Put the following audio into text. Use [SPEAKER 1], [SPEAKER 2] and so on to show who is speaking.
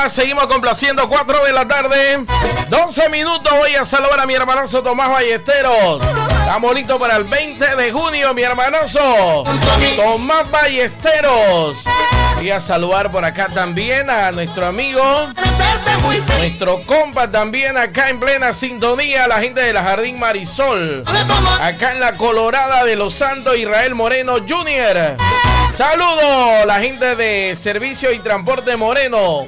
[SPEAKER 1] más, seguimos complaciendo. 4 de la tarde, 12 minutos. Voy a saludar a mi hermanazo Tomás Ballesteros. Estamos listos para el 20 de junio, mi hermanazo Tomás Ballesteros. Voy a saludar por acá también a nuestro amigo, nuestro compa también acá en plena sintonía, la gente de la Jardín Marisol, acá en la Colorada de Los Santos, Israel Moreno Jr. Saludos, la gente de Servicio y Transporte Moreno.